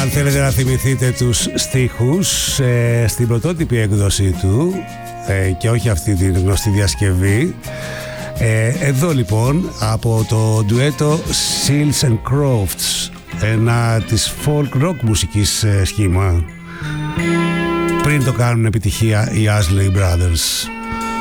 Αν θέλετε να θυμηθείτε τους στίχους στην πρωτότυπη έκδοση του και όχι αυτή την γνωστή διασκευή, εδώ λοιπόν από το ντουέτο Seals and Crofts, ένα της folk rock μουσικής σχήμα, πριν το κάνουν επιτυχία οι Isley Brothers.